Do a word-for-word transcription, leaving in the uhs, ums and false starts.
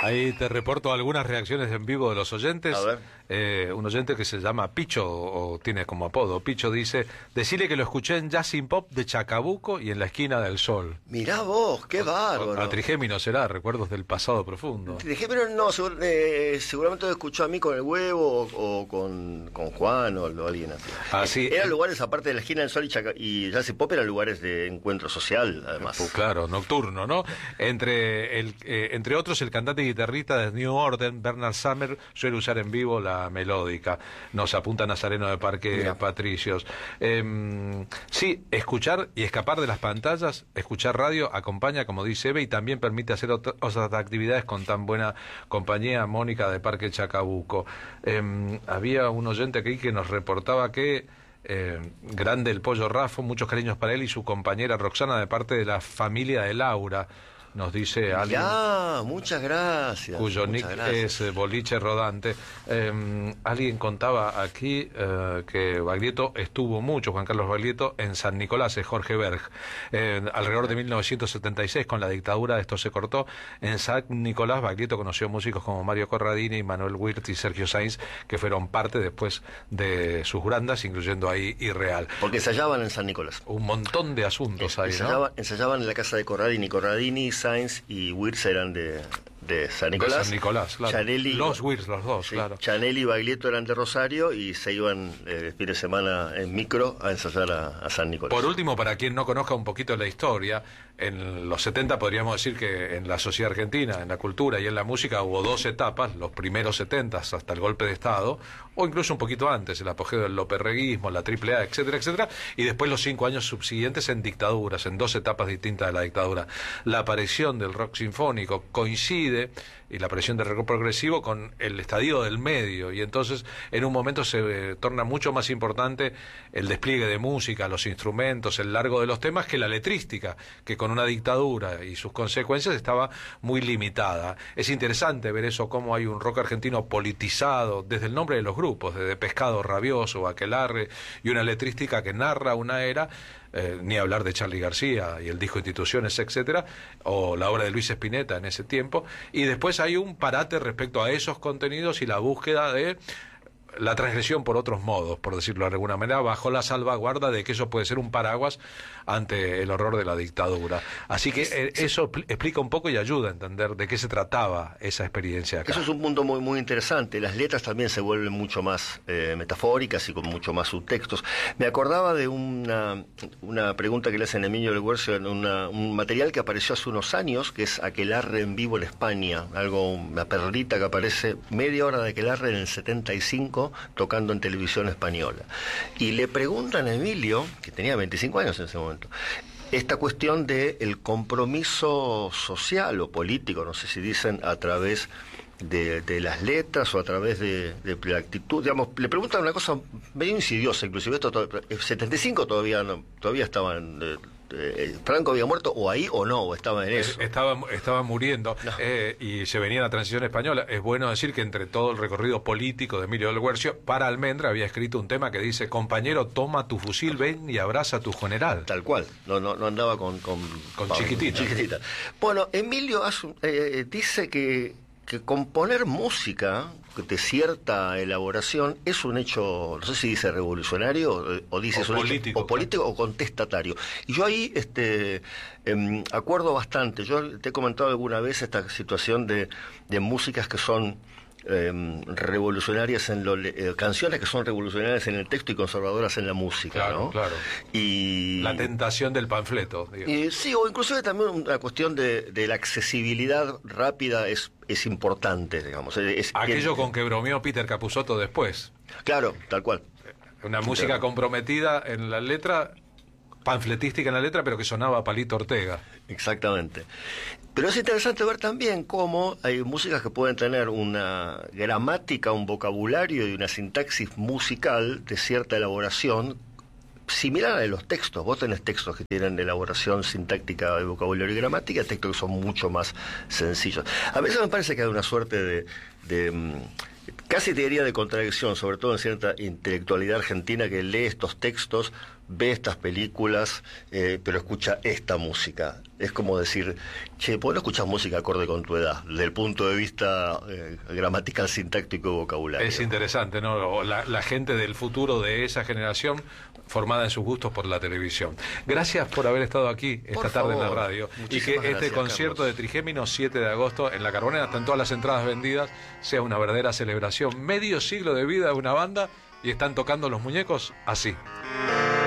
Ahí te reporto algunas reacciones en vivo de los oyentes. A ver. Eh, un oyente que se llama Picho, o, o tiene como apodo, Picho dice: decile que lo escuché en Jazz in Pop de Chacabuco y en la esquina del Sol. Mirá vos, qué bárbaro. A Trigémino será, recuerdos del pasado profundo. Trigémino no, segur, eh, seguramente lo escuchó a mí con el Huevo o, o con, con Juan o, o alguien así. Ah, sí. Eran lugares, aparte de la esquina del Sol y, Chaca, y Jazz in Pop, eran lugares de encuentro social, además. Pues claro, nocturno, ¿no? Entre, el, eh, entre otros, el cantante y guitarrista de New Order, Bernard Sumner, suele usar en vivo la melódica. Nos apunta Nazareno de Parque Mira. Patricios. Eh, sí, escuchar y escapar de las pantallas, escuchar radio, acompaña, como dice Eve, y también permite hacer otra, otras actividades con tan buena compañía. Mónica de Parque Chacabuco. Eh, había un oyente aquí que nos reportaba que Eh, grande el Pollo Rafo, muchos cariños para él y su compañera Roxana de parte de la familia de Laura, nos dice alguien. Ya, muchas gracias. Cuyo muchas nick gracias. es eh, Boliche Rodante. Eh, alguien contaba aquí eh, que Baglietto estuvo mucho, Juan Carlos Baglietto, en San Nicolás, es Jorge Berg. Eh, alrededor de mil novecientos setenta y seis, con la dictadura, esto se cortó. En San Nicolás, Baglietto conoció músicos como Mario Corradini, Manuel Wirth y Sergio Sainz, que fueron parte después de sus grandas, incluyendo ahí Irreal. Porque ensayaban en San Nicolás. Un montón de asuntos ahí, ensayaban, ¿no? ensayaban en la casa de Corradini. Corradini, Sainz y Wirth eran de, de San Nicolás. De San Nicolás, claro. Chanelli, los Wirth, los dos, sí, claro. Chanelli y Baglietto eran de Rosario y se iban eh, el fin de semana en micro a ensayar a, a San Nicolás. Por último, para quien no conozca un poquito la historia, en los setenta podríamos decir que en la sociedad argentina, en la cultura y en la música hubo dos etapas, los primeros setenta hasta el golpe de Estado, o incluso un poquito antes, el apogeo del loperreguismo, la triple A, etcétera, etcétera, y después los cinco años subsiguientes en dictaduras, en dos etapas distintas de la dictadura. La aparición del rock sinfónico coincide, y la aparición del rock progresivo, con el estadio del medio, y entonces en un momento se eh, torna mucho más importante el despliegue de música, los instrumentos, el largo de los temas, que la letrística, que con una dictadura y sus consecuencias estaba muy limitada. Es interesante ver eso, cómo hay un rock argentino politizado, desde el nombre de los grupos, desde Pescado Rabioso, Aquelarre, y una letrística que narra una era, eh, ni hablar de Charly García y el disco Instituciones, etcétera, o la obra de Luis Spinetta en ese tiempo, y después hay un parate respecto a esos contenidos y la búsqueda de la transgresión por otros modos, por decirlo de alguna manera, bajo la salvaguarda de que eso puede ser un paraguas ante el horror de la dictadura. Así que eh, eso explica un poco y ayuda a entender de qué se trataba esa experiencia acá. Eso es un punto muy muy interesante. Las letras también se vuelven mucho más eh, metafóricas y con mucho más subtextos. Me acordaba de una, una pregunta que le hacen a Emilio del Guercio en una, un material que apareció hace unos años, que es Aquelarre en vivo en España, algo, una perlita que aparece, media hora de Aquelarre en el setenta y cinco, tocando en televisión española. Y le preguntan a Emilio, que tenía veinticinco años en ese momento, esta cuestión de el compromiso social o político, no sé si dicen, a través de, de las letras o a través de, de la actitud, digamos, le preguntan una cosa medio insidiosa, inclusive esto, en setenta y cinco todavía no, todavía estaban... Eh, Eh, Franco había muerto, o ahí o no, o estaba en eso. Estaba, estaba muriendo, no. eh, y se venía la transición española. Es bueno decir que entre todo el recorrido político de Emilio del Guercio, para Almendra había escrito un tema que dice: compañero, toma tu fusil, ven y abraza a tu general. Tal cual, no, no, no andaba con con, con pa, chiquitita. chiquitita. Bueno, Emilio hace, eh, dice que, que componer música de cierta elaboración es un hecho, no sé si dice revolucionario o, o dice o es un político, hecho, o político o contestatario. Y yo ahí este eh, acuerdo bastante. Yo te he comentado alguna vez esta situación de, de músicas que son Eh, revolucionarias en lo, eh, canciones que son revolucionarias en el texto y conservadoras en la música, claro, ¿no? Claro. Y la tentación del panfleto, y, sí, o inclusive también una cuestión de, de la accesibilidad rápida es, es importante, digamos. Es, aquello es, con que bromeó Peter Capusotto después. Claro, tal cual. Una música claro. comprometida en la letra, panfletística en la letra, pero que sonaba a Palito Ortega. Exactamente. Pero es interesante ver también cómo hay músicas que pueden tener una gramática, un vocabulario y una sintaxis musical de cierta elaboración similar a la de los textos. Vos tenés textos que tienen elaboración sintáctica de vocabulario y gramática, textos que son mucho más sencillos. A veces me parece que hay una suerte de... de casi te diría de contradicción, sobre todo en cierta intelectualidad argentina que lee estos textos ve estas películas, eh, pero escucha esta música. Es como decir, che, ¿por qué no escuchas música acorde con tu edad? Desde el punto de vista eh, gramatical, sintáctico y vocabulario. Es interesante, ¿no? La, la gente del futuro de esa generación formada en sus gustos por la televisión. Gracias por haber estado aquí esta Por tarde favor. en la radio. Y que este Gracias, concierto Carlos. de Trigémino, siete de agosto, en la Carbonera, están todas las entradas vendidas, sea una verdadera celebración. Medio siglo de vida de una banda y están tocando los muñecos así.